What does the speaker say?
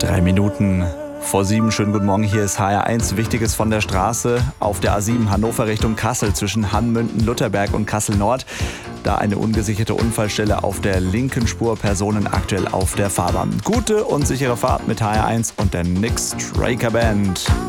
3 Minuten vor 7. Schönen guten Morgen, hier ist HR1. Wichtiges von der Straße auf der A7 Hannover Richtung Kassel zwischen Hanmünden, Lutherberg und Kassel Nord. Da eine ungesicherte Unfallstelle auf der linken Spur, Personen aktuell auf der Fahrbahn. Gute und sichere Fahrt mit HR1 und der Nick Straker Band.